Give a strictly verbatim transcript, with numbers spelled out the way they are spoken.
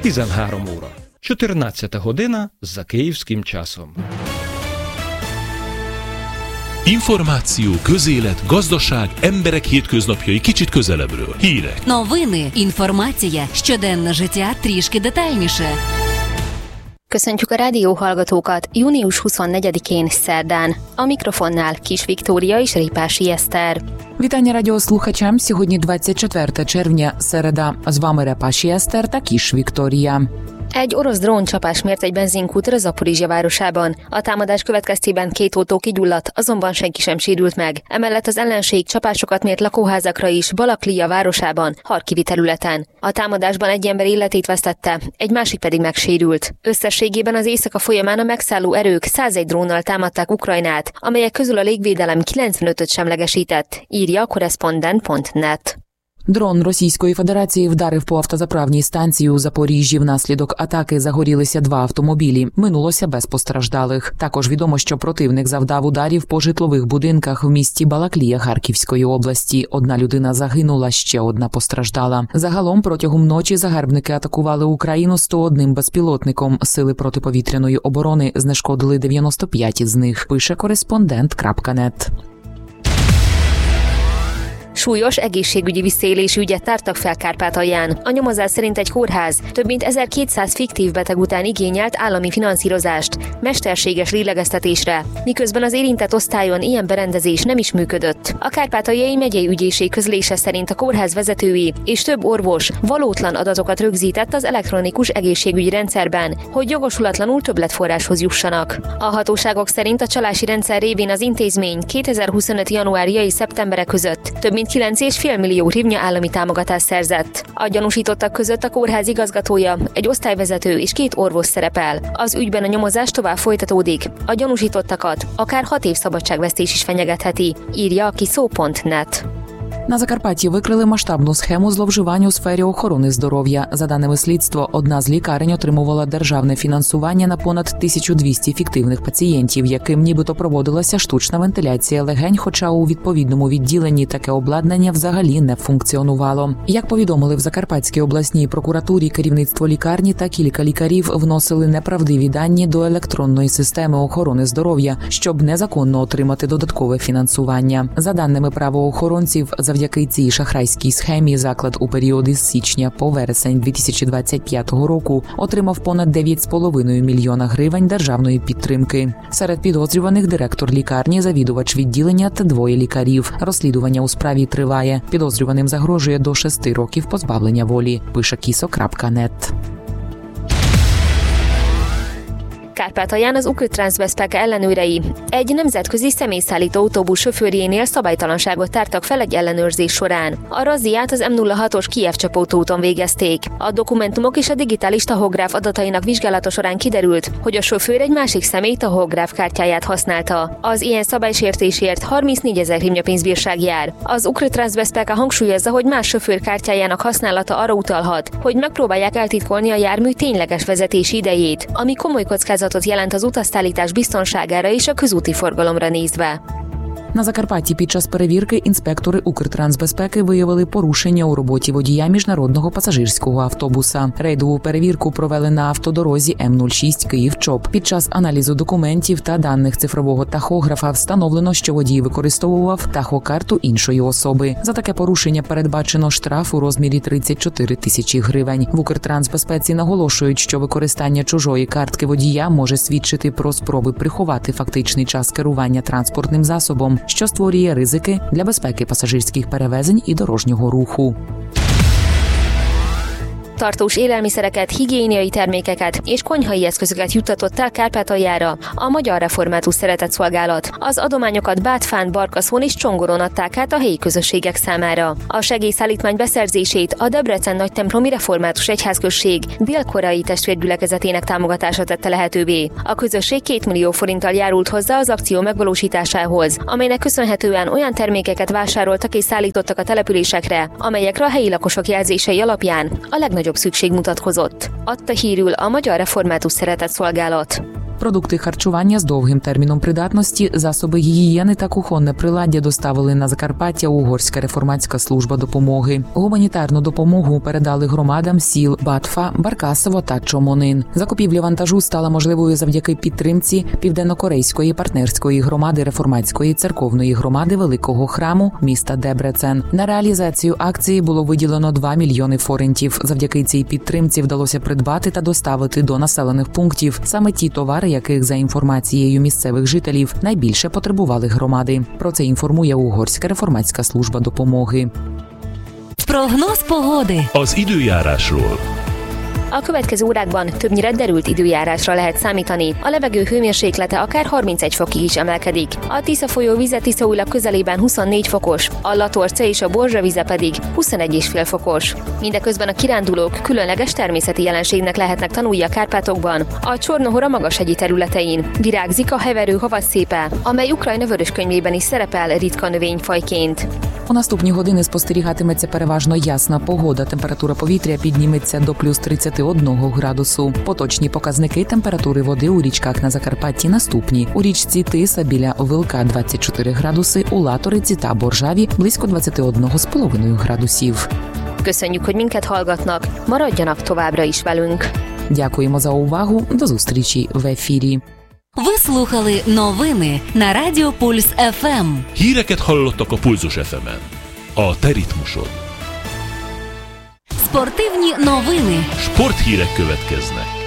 tizenhárom óra. чотирнадцята година за київським часом. Információ, közélet, gazdaság, emberek hétköznapjai kicsit közelebbről. Hírek. Новини, інформація, щоденне життя трішки детальніше. Köszöntjük a rádióhallgatókat június huszonnegyedikén szerdán. A mikrofonnál Kis Viktória és Répási Eszter. Вітання радіослухачам. Сьогодні двадцять четверте червня, середа. З вами Репаші Eszter та Kis Viktória. Egy orosz dróncsapás mért egy benzinkútra Zaporizsja városában. A támadás következtében két autó kigyulladt, azonban senki sem sérült meg. Emellett az ellenség csapásokat mért lakóházakra is Balaklija városában, Harkivi területen. A támadásban egy ember életét vesztette, egy másik pedig megsérült. Összességében az éjszaka folyamán a megszálló erők százegy drónnal támadták Ukrajnát, amelyek közül a légvédelem kilencvenötöt semlegesített, írja a korrespondent pont net. Дрон Російської Федерації вдарив по автозаправній станції у Запоріжжі. Внаслідок атаки загорілися два автомобілі. Минулося без постраждалих. Також відомо, що противник завдав ударів по житлових будинках в місті Балаклія Харківської області. Одна людина загинула, ще одна постраждала. Загалом протягом ночі загарбники атакували Україну сто одним безпілотником. Сили протиповітряної оборони знешкодили дев'яносто п'ять із них, пише кореспондент крапка нет. Súlyos egészségügyi visszaélési ügyet tártak fel Kárpátalján. A nyomozás szerint egy kórház több mint ezerkétszáz fiktív beteg után igényelt állami finanszírozást mesterséges lélegeztetésre, miközben az érintett osztályon ilyen berendezés nem is működött. A Kárpátaljai megyei ügyészség közlése szerint a kórház vezetői és több orvos valótlan adatokat rögzített az elektronikus egészségügyi rendszerben, hogy jogosulatlanul többletforráshoz jussanak. A hatóságok szerint a csalási rendszer révén az intézmény kétezer-huszonöt januárja és szeptembere között több mint kilenc egész öt millió hrivnya állami támogatást szerzett. A gyanúsítottak között a kórház igazgatója, egy osztályvezető és két orvos szerepel. Az ügyben a nyomozás tovább folytatódik. A gyanúsítottakat akár hat év szabadságvesztés is fenyegetheti, írja a kiszó pont net. На Закарпатті викрили масштабну схему зловживань у сфері охорони здоров'я. За даними слідства, одна з лікарень отримувала державне фінансування на понад тисячу двісті фіктивних пацієнтів, яким нібито проводилася штучна вентиляція легень, хоча у відповідному відділенні таке обладнання взагалі не функціонувало. Як повідомили в Закарпатській обласній прокуратурі, керівництво лікарні та кілька лікарів вносили неправдиві дані до електронної системи охорони здоров'я, щоб незаконно отримати додаткове фінансування. За даними правоохоронців, завдяки цій шахрайській схемі заклад у період із січня по вересень дві тисячі двадцять п'ятого року отримав понад дев'ять з половиною мільйона гривень державної підтримки. Серед підозрюваних директор лікарні, завідувач відділення та двоє лікарів. Розслідування у справі триває. Підозрюваним загрожує до шести років позбавлення волі, пише кісо крапка нет. Kárpátalján az Ukr-Transbezpeka ellenőrei egy nemzetközi személyszállító autóbusz sofőrjénél szabálytalanságot tártak fel egy ellenőrzés során. A razziát az em nulla hatos Kijev-Csapótó úton végezték. A dokumentumok és a digitális tahográf adatainak vizsgálata során kiderült, hogy a sofőr egy másik személy tahográf kártyáját használta. Az ilyen szabálysértésért harmincnégyezer hrivnya pénzbírság jár. Az Ukr-Transbezpeka hangsúlyozza, hogy más sofőr kártyájának használata arra utalhat, hogy megpróbálják eltitkolni a jármű tényleges vezetési idejét, ami komoly kockázat jelent az utasszállítás biztonságára és a közúti forgalomra nézve. На Закарпатті під час перевірки інспектори Укртрансбезпеки виявили порушення у роботі водія міжнародного пасажирського автобуса. Рейдову перевірку провели на автодорозі ем нуль шість Київ-Чоп. Під час аналізу документів та даних цифрового тахографа встановлено, що водій використовував тахокарту іншої особи. За таке порушення передбачено штраф у розмірі тридцять чотири тисячі гривень. В Укртрансбезпеці наголошують, що використання чужої картки водія може свідчити про спроби приховати фактичний час керування транспортним засобом, що створює ризики для безпеки пасажирських перевезень і дорожнього руху. tartós élelmiszereket, higiéniai termékeket és konyhai eszközöket juttatott el Kárpátaljára a Magyar Református Szeretetszolgálat. Az adományokat Bátfán, Barkaszon és Csongoron adták át a helyi közösségek számára. A segélyszállítmány beszerzését a Debrecen Nagytemplomi Református Egyházközség dél-koreai testvérgyülekezetének támogatása tette lehetővé. A közösség két millió forinttal járult hozzá az akció megvalósításához, amelynek köszönhetően olyan termékeket vásároltak és szállítottak a településekre, amelyekre a helyi lakosok jelzései alapján a legnagyobb szükség mutatkozott. Adta hírül a Magyar Református Szeretetszolgálat. Продукти харчування з довгим терміном придатності, засоби гігієни та кухонне приладдя доставили на Закарпаття Угорська реформатська служба допомоги. Гуманітарну допомогу передали громадам сіл Батфа, Баркасово та Чомонин. Закупівля вантажу стала можливою завдяки підтримці Південнокорейської партнерської громади реформатської церковної громади Великого храму міста Дебрецен. На реалізацію акції було виділено два мільйони форинтів. Завдяки цій підтримці вдалося придбати та доставити до населених пунктів саме ті товари, яких, за інформацією місцевих жителів, найбільше потребували громади. Про це інформує Угорська реформатська служба допомоги. Прогноз pогоди. Az időjárásról. A következő órákban többnyire derült időjárásra lehet számítani. A levegő hőmérséklete akár harmincegy fokig is emelkedik. A Tisza folyó vize Tiszaújlak közelében huszonnégy fokos, a Latorce és a Borzsa vize pedig huszonegy egész öt fokos. Mindeközben a kirándulók különleges természeti jelenségnek lehetnek tanulni a Kárpátokban. A Csornohora magashegyi területein virágzik a heverő havasszépe, amely Ukrajna vöröskönyvében is szerepel ritka növényfajként. У наступні години спостерігатиметься переважно ясна погода. Температура повітря підніметься до плюс тридцять один градусу. Поточні показники температури води у річках на Закарпатті наступні. У річці Тиса біля Вилка двадцять чотири градуси, у Латориці та Боржаві близько двадцять один цілих п'ять десятих градусів. Köszönjük, hogy minket hallgatnak, maradjanak továbbra is velünk. Дякуємо за увагу. До зустрічі в ефірі. Ви слухали новини на Радіо Пульс еф ем. Híreket hallottak a Pulzus еф емен. A te ritmusod. Спортивні новини. Sporthírek következnek.